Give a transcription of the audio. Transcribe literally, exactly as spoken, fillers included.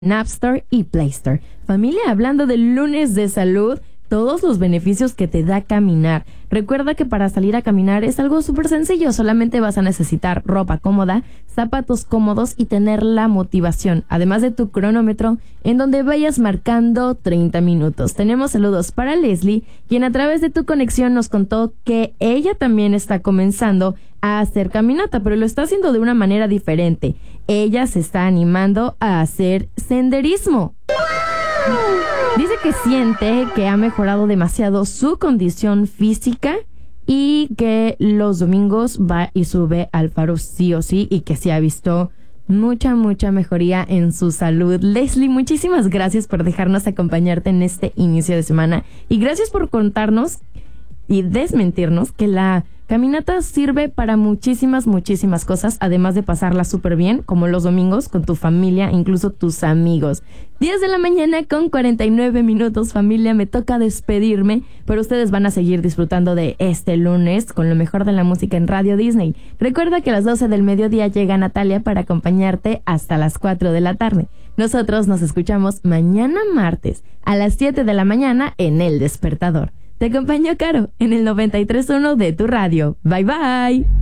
en App Store y Play Store. Familia, hablando del lunes de salud, todos los beneficios que te da caminar. Recuerda que para salir a caminar es algo súper sencillo, solamente vas a necesitar ropa cómoda, zapatos cómodos y tener la motivación, además de tu cronómetro en donde vayas marcando treinta minutos. Tenemos saludos para Leslie, quien a través de tu conexión nos contó que ella también está comenzando a hacer caminata, pero lo está haciendo de una manera diferente. Ella se está animando a hacer senderismo. Dice que siente que ha mejorado demasiado su condición física y que los domingos va y sube al faro sí o sí y que se ha visto mucha, mucha mejoría en su salud. Leslie, muchísimas gracias por dejarnos acompañarte en este inicio de semana y gracias por contarnos y desmentirnos que la caminata sirve para muchísimas, muchísimas cosas, además de pasarla súper bien, como los domingos, con tu familia, incluso tus amigos. diez de la mañana con cuarenta y nueve minutos, familia, me toca despedirme, pero ustedes van a seguir disfrutando de este lunes con lo mejor de la música en Radio Disney. Recuerda que a las doce del mediodía llega Natalia para acompañarte hasta las cuatro de la tarde. Nosotros nos escuchamos mañana martes a las siete de la mañana en El Despertador. Te acompañó Caro en el noventa y tres punto uno de tu radio. Bye bye.